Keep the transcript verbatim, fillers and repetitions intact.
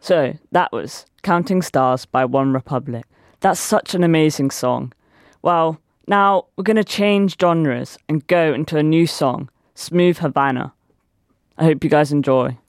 So that was Counting Stars by One Republic. That's such an amazing song. Well, now we're going to change genres and go into a new song, Smooth Havana. I hope you guys enjoy.